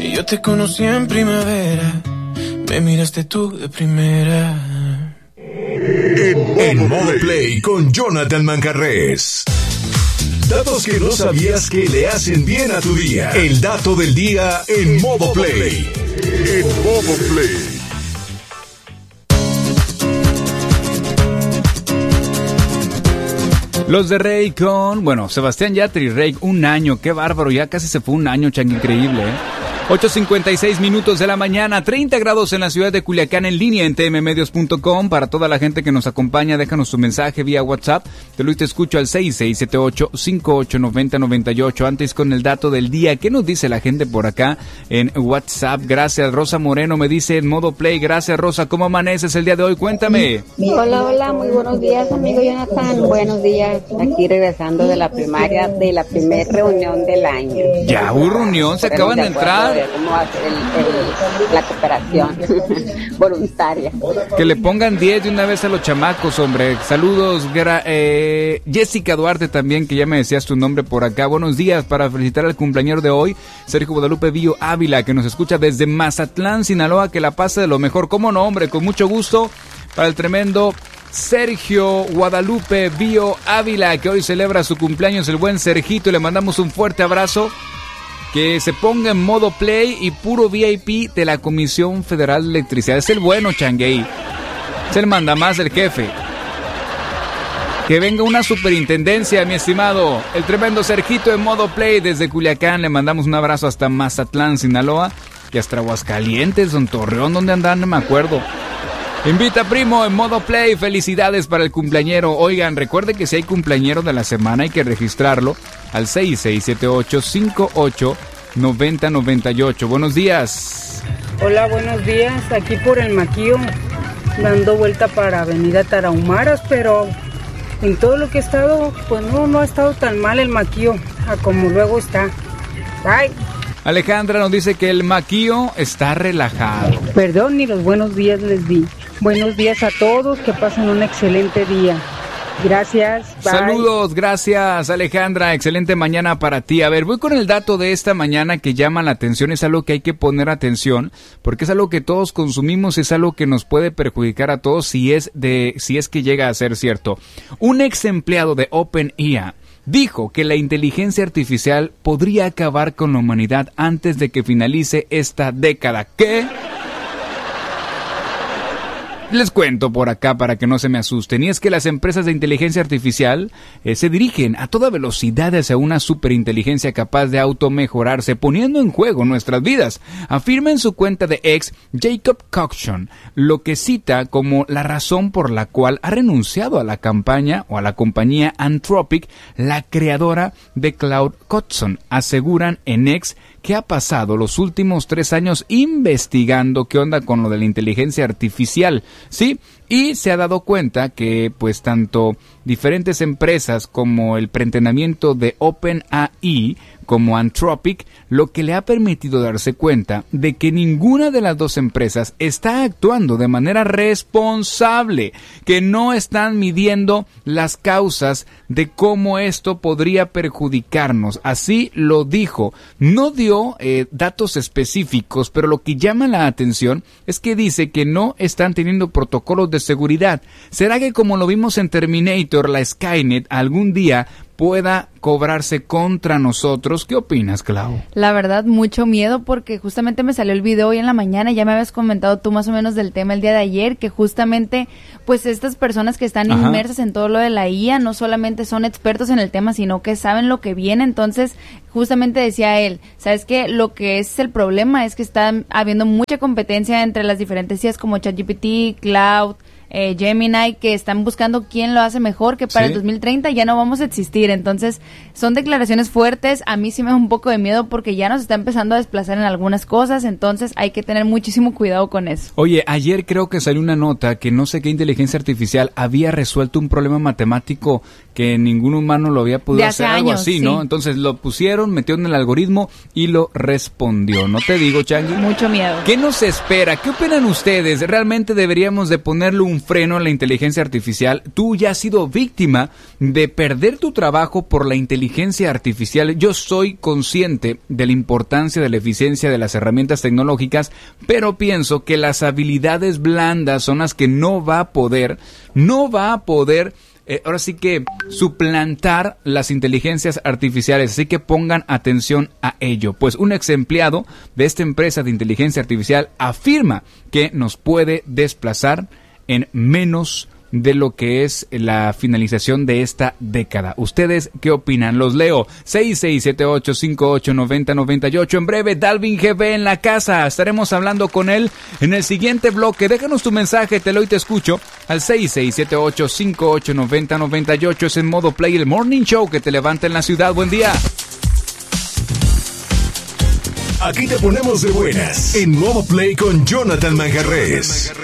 Y yo te conocí en primavera, me miraste tú de primera. En Modo Play con Jonathan Manjarrés. Datos que no sabías que le hacen bien a tu día. El dato del día en Modo Play. En Modo Play. Los de Rey con, Sebastián Yatra y Rey, un año, qué bárbaro, ya casi se fue un año, Chang, increíble, 8:56 minutos de la mañana, 30 grados en la ciudad de Culiacán, en línea en tmmedios.com. Para toda la gente que nos acompaña, déjanos tu mensaje vía WhatsApp. Te escucho al 6678-589098. Antes con el dato del día, ¿qué nos dice la gente por acá en WhatsApp? Gracias, Rosa Moreno me dice en Modo Play. Gracias, Rosa, ¿cómo amaneces el día de hoy? Cuéntame. Hola, muy buenos días, amigo Jonathan. Buenos días, aquí regresando de la primaria, de la primera reunión del año. Ya hubo reunión, se acaban de entrar. ¿Cómo va a ser la cooperación voluntaria? Que le pongan 10 de una vez a los chamacos, hombre. Saludos, Jessica Duarte también, que ya me decías tu nombre por acá. Buenos días para felicitar al cumpleañero de hoy, Sergio Guadalupe Bío Ávila, que nos escucha desde Mazatlán, Sinaloa. Que la pase de lo mejor. ¿Cómo no, hombre? Con mucho gusto para el tremendo Sergio Guadalupe Bío Ávila, que hoy celebra su cumpleaños, el buen Sergito. Le mandamos un fuerte abrazo. Que se ponga en Modo Play y puro VIP de la Comisión Federal de Electricidad. Es el bueno, Changuey. Es el mandamás del jefe. Que venga una superintendencia, mi estimado. El tremendo Sergito en Modo Play desde Culiacán. Le mandamos un abrazo hasta Mazatlán, Sinaloa. Y hasta Aguascalientes, Don Torreón. ¿Dónde andan? No me acuerdo. Invita primo en Modo Play. Felicidades para el cumpleañero. Oigan, recuerde que si hay cumpleañero de la semana hay que registrarlo al 6678-589098. Buenos días. Hola, buenos días. Aquí por el Maquío, dando vuelta para Avenida Tarahumaras, pero en todo lo que he estado, pues no ha estado tan mal el Maquío a como luego está. Bye. Alejandra nos dice que el Maquío está relajado. Perdón, ni los buenos días les di. Buenos días a todos, que pasen un excelente día. Gracias. Bye. Saludos, gracias Alejandra, excelente mañana para ti. A ver, voy con el dato de esta mañana que llama la atención, es algo que hay que poner atención, porque es algo que todos consumimos, es algo que nos puede perjudicar a todos si es que llega a ser cierto. Un ex empleado de OpenAI dijo que la inteligencia artificial podría acabar con la humanidad antes de que finalice esta década. ¿Qué? Les cuento por acá para que no se me asusten, y es que las empresas de inteligencia artificial se dirigen a toda velocidad hacia una superinteligencia capaz de automejorarse, poniendo en juego nuestras vidas. Afirma en su cuenta de X Jacob Coxon, lo que cita como la razón por la cual ha renunciado a la campaña o a la compañía Anthropic, la creadora de Claude Coxon. Aseguran en X que ha pasado los últimos 3 años investigando qué onda con lo de la inteligencia artificial, ¿sí? Y se ha dado cuenta que pues tanto diferentes empresas como el preentrenamiento de OpenAI como Anthropic, lo que le ha permitido darse cuenta de que ninguna de las dos empresas está actuando de manera responsable, que no están midiendo las causas de cómo esto podría perjudicarnos. Así lo dijo. No dio datos específicos, pero lo que llama la atención es que dice que no están teniendo protocolos de seguridad. ¿Será que como lo vimos en Terminator, la Skynet algún día pueda cobrarse contra nosotros? ¿Qué opinas, Clau? La verdad, mucho miedo, porque justamente me salió el video hoy en la mañana, ya me habías comentado tú más o menos del tema el día de ayer, que justamente pues estas personas que están inmersas en todo lo de la IA no solamente son expertos en el tema, sino que saben lo que viene. Entonces justamente decía él, ¿sabes qué? Lo que es el problema es que está habiendo mucha competencia entre las diferentes IAs como ChatGPT, Cloud, Gemini, que están buscando quién lo hace mejor, que para el 2030 ya no vamos a existir. Entonces son declaraciones fuertes. A mí sí me da un poco de miedo porque ya nos está empezando a desplazar en algunas cosas, entonces hay que tener muchísimo cuidado con eso. Oye, ayer creo que salió una nota que no sé qué inteligencia artificial había resuelto un problema matemático que ningún humano lo había podido hacer, algo así, ¿no? Entonces lo pusieron, metieron en el algoritmo y lo respondió. ¿No te digo, Changi? Mucho miedo. ¿Qué nos espera? ¿Qué opinan ustedes? ¿Realmente deberíamos de ponerle un freno en la inteligencia artificial. Tú ya has sido víctima de perder tu trabajo por la inteligencia artificial. Yo soy consciente de la importancia de la eficiencia de las herramientas tecnológicas, pero pienso que las habilidades blandas son las que no va a poder ahora sí que suplantar las inteligencias artificiales, así que pongan atención a ello. Pues un ex empleado de esta empresa de inteligencia artificial afirma que nos puede desplazar en menos de lo que es la finalización de esta década. ¿Ustedes qué opinan? Los leo. 6678589098. En breve, Dalvin GB en la casa. Estaremos hablando con él en el siguiente bloque. Déjanos tu mensaje, te leo y te escucho al 6678589098. Es en Modo Play, el morning show que te levanta en la ciudad. Buen día. Aquí te ponemos de buenas en Modo Play con Jonathan Manjarrés.